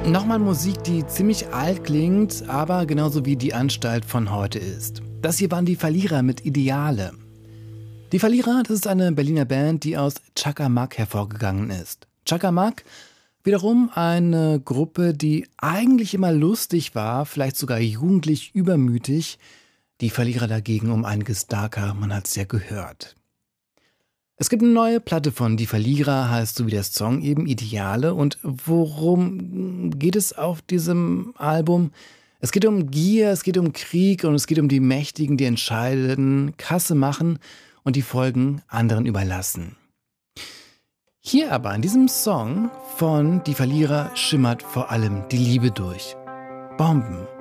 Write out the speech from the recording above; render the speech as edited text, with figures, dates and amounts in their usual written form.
Nochmal Musik, die ziemlich alt klingt, aber genauso wie die Anstalt von heute ist. Das hier waren die Verlierer mit Ideale. Die Verlierer, das ist eine Berliner Band, die aus Chakamak hervorgegangen ist. Chakamak, wiederum eine Gruppe, die eigentlich immer lustig war, vielleicht sogar jugendlich übermütig. Die Verlierer dagegen um einiges darker, man hat es ja gehört. Es gibt eine neue Platte von Die Verlierer, heißt so wie der Song eben Ideale. Und worum geht es auf diesem Album? Es geht um Gier, es geht um Krieg und es geht um die Mächtigen, die entscheiden, Kasse machen und die Folgen anderen überlassen. Hier aber in diesem Song von Die Verlierer schimmert vor allem die Liebe durch. Bomben.